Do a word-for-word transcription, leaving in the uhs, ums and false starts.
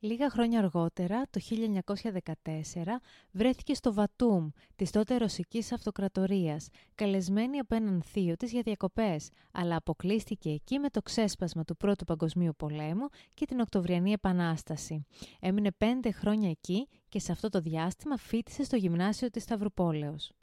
Λίγα χρόνια αργότερα, το χίλια εννιακόσια δεκατέσσερα, βρέθηκε στο Βατούμ της τότε Ρωσικής Αυτοκρατορίας, καλεσμένη από έναν θείο της για διακοπές, αλλά αποκλείστηκε εκεί με το ξέσπασμα του Πρώτου Παγκοσμίου Πολέμου και την Οκτωβριανή Επανάσταση. Έμεινε πέντε χρόνια εκεί και σε αυτό το διάστημα φοίτησε στο γυμνάσιο της Σταυρουπόλεως.